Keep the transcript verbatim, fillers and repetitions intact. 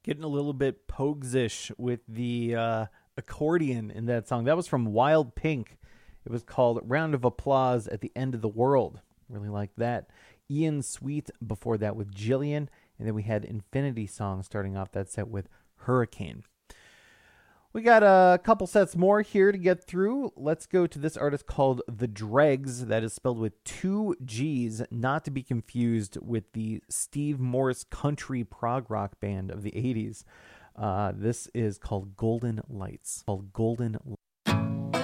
Getting a little bit Pogues-ish with the uh, accordion in that song. That was from Wild Pink. It was called Round of Applause at the End of the World. Really like that. Ian Sweet before that with Jillian. And then we had Infinity Song starting off that set with Hurricane. We got a couple sets more here to get through. Let's go to this artist called The Dregs. That is spelled with two G's, not to be confused with the Steve Morse country prog rock band of the eighties. Uh, this is called Golden Lights. Called Golden